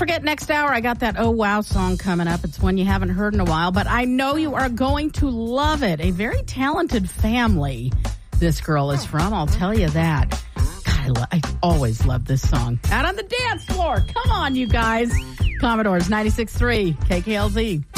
forget, next hour, I got that Oh Wow song coming up. It's one you haven't heard in a while, but I know you are going to love it. A very talented family this girl is from, I'll tell you that. God, I always love this song. Out on the dance floor. Come on, you guys. Commodores 96.3 KKLZ.